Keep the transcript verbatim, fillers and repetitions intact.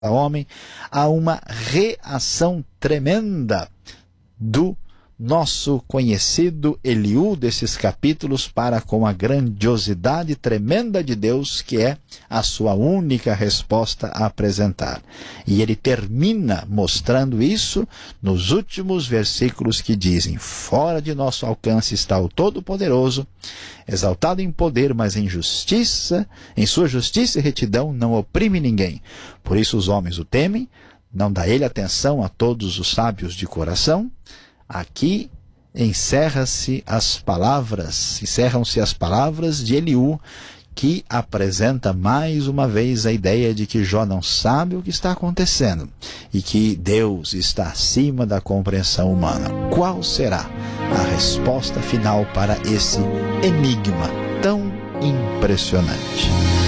homem, há uma reação tremenda do nosso conhecido Eliú desses capítulos para com a grandiosidade tremenda de Deus, que é a sua única resposta a apresentar. E ele termina mostrando isso nos últimos versículos que dizem: fora de nosso alcance está o Todo-Poderoso, exaltado em poder, mas em justiça, em sua justiça e retidão não oprime ninguém. Por isso os homens o temem, não dá ele atenção a todos os sábios de coração. Aqui encerra-se as palavras, encerram-se as palavras de Eliú, que apresenta mais uma vez a ideia de que Jó não sabe o que está acontecendo e que Deus está acima da compreensão humana. Qual será a resposta final para esse enigma tão impressionante?